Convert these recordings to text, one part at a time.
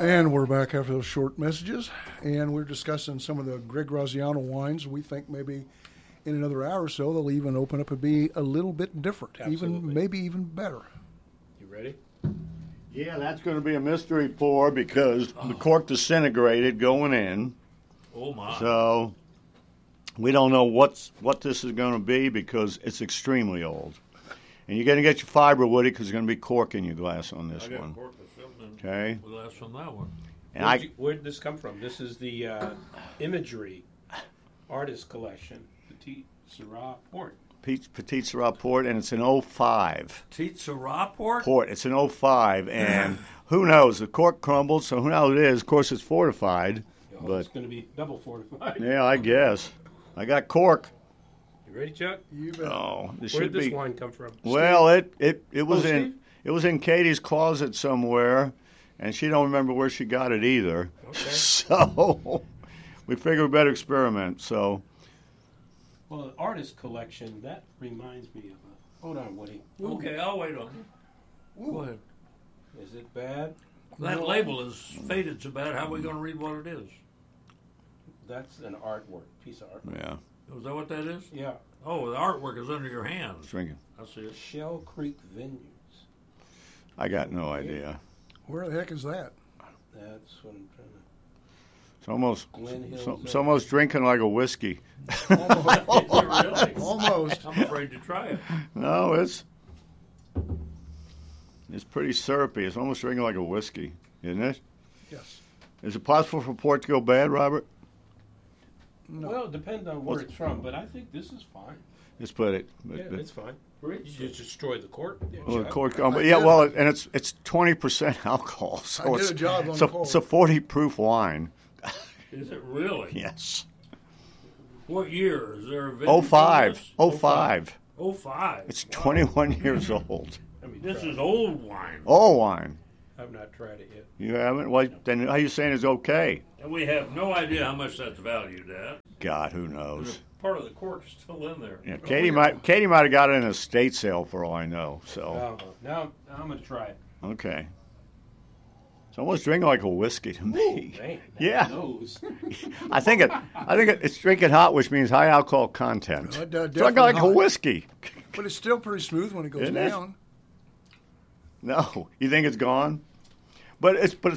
And we're back after those short messages, and we're discussing some of the Greg Graziano wines. We think maybe in another hour or so they'll even open up and be a little bit different, maybe even better. You ready? Yeah, that's going to be a mystery pour because the cork disintegrated going in. Oh, my. So we don't know what this is going to be because it's extremely old. And you're going to get your fiber with it because there's going to be cork in your glass on this one. Cork that's filled in okay. Glass from that one. And where did this come from? This is the Imagery Artist Collection, Petit Syrah Port. Petit Syrah Port, and it's an 05. Petit Syrah Port? Port. It's an 05, and who knows? The cork crumbled, so who knows what it is. Of course, it's fortified. But it's going to be double fortified. Yeah, I guess. I got cork. You ready, Chuck? You bet. Oh, where did this wine come from? Well, it was in Katie's closet somewhere, and she don't remember where she got it either. Okay. So we figured we better experiment. So. Well, the artist collection, that reminds me of hold on, Woody. Okay, I'll wait on you. Go ahead. Is it bad? That label is faded so bad. How are we going to read what it is? That's an artwork, piece of artwork. Yeah. Is that what that is? Yeah. Oh, the artwork is under your hands. Drinking. I see it. Shell Creek Vineyards. I got no idea. Where the heck is that? That's what I'm trying to... It's almost drinking like a whiskey. Really? Almost. I'm afraid to try it. No, it's pretty syrupy. It's almost drinking like a whiskey, isn't it? Yes. Is it possible for port to go bad, Robert? No. Well, it depends on where it's from, but I think this is fine. Let's put it. It's fine. You just destroy the cork. Well, the cork. And it's 20% alcohol, so I did a job on it's a 40 proof wine. Is it really? Yes. What year? Is there a vintage? 05. 05. It's 21 years old. This is old wine. Old wine. I've not tried it yet. You haven't? Well, then how are you saying it's okay? And we have no idea how much that's valued at. God, who knows? Part of the cork's still in there. Yeah, Katie might have got it in a estate sale for all I know. So now I'm going to try it. Okay. It's almost drinking like a whiskey to me. Man, yeah. Knows. I think it's drinking hot, which means high alcohol content. Drinking like a whiskey. But it's still pretty smooth when it goes down. No, you think it's gone? But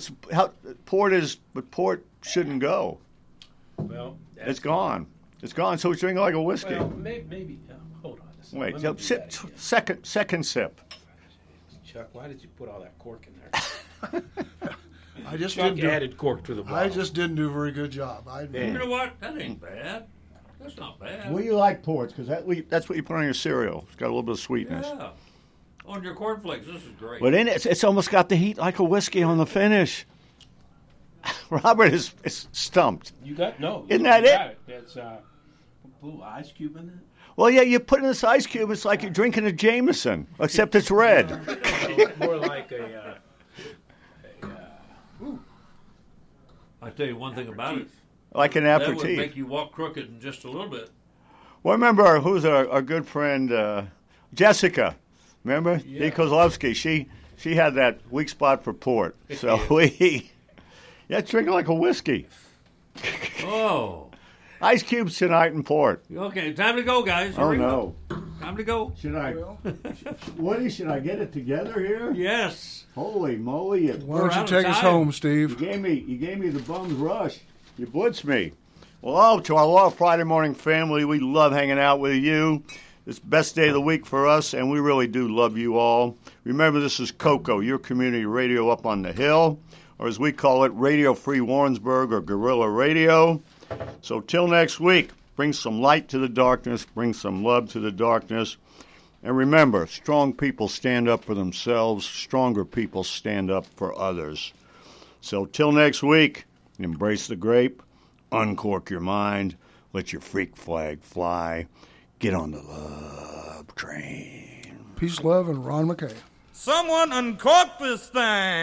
port shouldn't go. Well, it's gone. It's gone. So it's drinking like a whiskey. Well, maybe. Hold on. Wait. Second sip. Chuck, why did you put all that cork in there? I just Chuck added cork to the bottle. I just didn't do a very good job. You know what? That ain't bad. That's not bad. Well, you like ports because that's what you put on your cereal. It's got a little bit of sweetness. Yeah. On your cornflakes, this is great. But in it's almost got the heat like a whiskey on the finish. Robert is stumped. You got no. Isn't that it? It. That's a little ice cube in it. Well, yeah, you put in this ice cube. It's like you're drinking a Jameson, except it's red. More like a I tell you one thing about it. Like an That aperitif. would make you walk crooked in just a little bit. Well, remember who's our good friend Jessica? Remember D. Kozlowski? She had that weak spot for port. So it's drinking like a whiskey. Oh. Ice cubes tonight in port. Okay, time to go, guys. Oh, no. Time to go. Should I? Woody, should I get it together here? Yes. Holy moly! Why don't you take us home, Steve? You gave me the bum's rush. You blitzed me. Well, to our loyal Friday morning family, we love hanging out with you. It's the best day of the week for us, and we really do love you all. Remember, this is Coco, your community radio up on the hill, or as we call it, Radio Free Warrensburg or Guerrilla Radio. So till next week, bring some light to the darkness, bring some love to the darkness. And remember, strong people stand up for themselves, stronger people stand up for others. So till next week, embrace the grape, uncork your mind, let your freak flag fly, get on the love train. Peace, love, and Ron McKay. Someone uncork this thing.